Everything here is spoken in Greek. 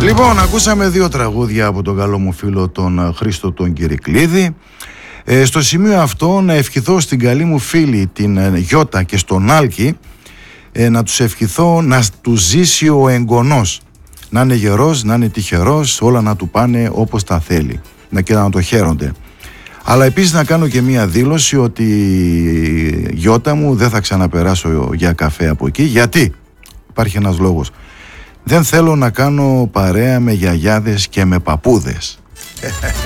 Λοιπόν, ακούσαμε 2 τραγούδια από τον καλό μου φίλο τον Χρήστο τον Κυρικλίδη. Στο σημείο αυτό να ευχηθώ στην καλή μου φίλη την Γιώτα και στον Άλκη, να τους ευχηθώ να του ζήσει ο εγγονός, να είναι γερός, να είναι τυχερός, όλα να του πάνε όπως τα θέλει και να το χαίρονται. Αλλά επίσης να κάνω και μία δήλωση ότι Γιώτα μου δεν θα ξαναπεράσω για καφέ από εκεί. Γιατί? Υπάρχει ένας λόγος. Δεν θέλω να κάνω παρέα με γιαγιάδες και με παππούδες.